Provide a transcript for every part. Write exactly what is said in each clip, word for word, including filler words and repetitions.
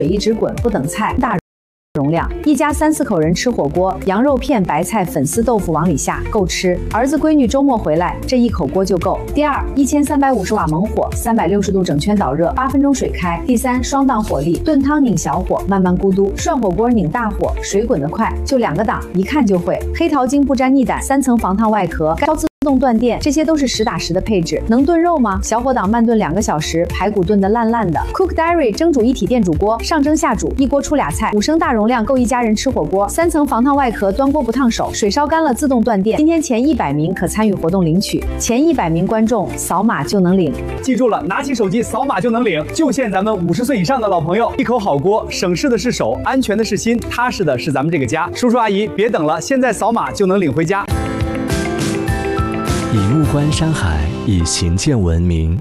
一直滚，不等菜，大容量，一家三四口人吃火锅，羊肉片、白菜、粉丝、豆腐往里下，够吃。儿子闺女周末回来，这一口锅就够。第二，一千三百五十瓦猛火，三百六十度整圈导热，八分钟水开。第三，双档火力，炖汤拧小火，慢慢咕嘟；涮火锅拧大火，水滚得快，就两个档，一看就会。黑桃精不沾腻胆，三层防烫外壳，烧自动断电，这些都是实打实的配置。能炖肉吗？小火档慢炖两个小时，排骨炖得烂烂的。Cook Diary 蒸煮一体电煮锅，上蒸下煮，一锅出俩菜，五升大容量够一家人吃火锅。三层防烫外壳，端锅不烫手，水烧干了自动断电。今天前一百名可参与活动领取，前一百名观众扫码就能领。 记住了，拿起手机扫码就能领，就限咱们五十岁以上的老朋友。一口好锅，省事的是手，安全的是心，踏实的是咱们这个家。叔叔阿姨，别等了，现在扫码就能领回家。 以物观山海，以行见文明。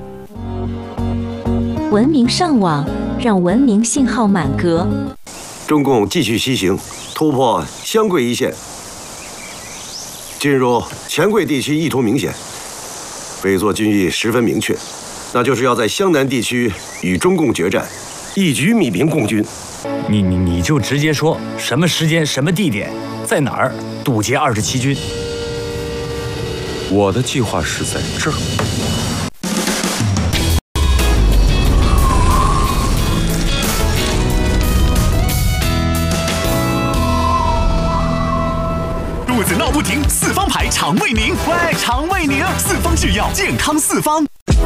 文明上网，让文明信号满格。 中共继续西行，突破湘桂一线，进入黔桂地区意图明显，北作军意十分明确，那就是要在湘南地区与中共决战，一举米平共军。 你你你就直接说什么时间、什么地点，在哪儿堵截二十七军。 我的计划是在这儿。 肚子闹不停，四方牌肠胃宁。喂，肠胃宁，四方制药，健康四方。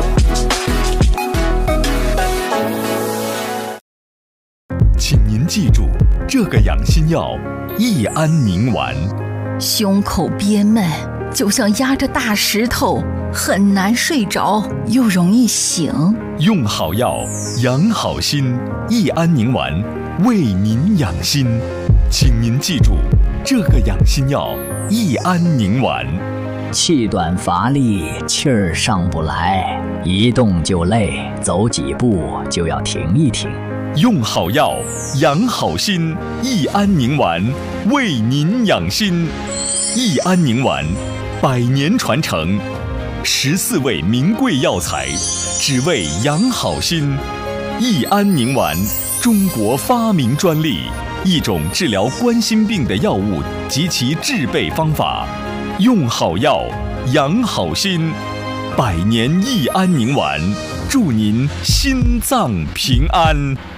请您记住，这个养心药益安宁丸。 胸口憋闷，就像压着大石头，很难睡着，又容易醒。 用好药，养好心，益安宁丸为您养心。请您记住，这个养心药益安宁丸。 气短乏力，气儿上不来，一动就累，走几步就要停一停。 用好药，养好心，益安宁丸为您养心。益安宁丸，百年传承，十四味名贵药材，只为养好心。益安宁丸，中国发明专利，一种治疗冠心病的药物及其制备方法。用好药，养好心，百年益安宁丸，祝您心脏平安。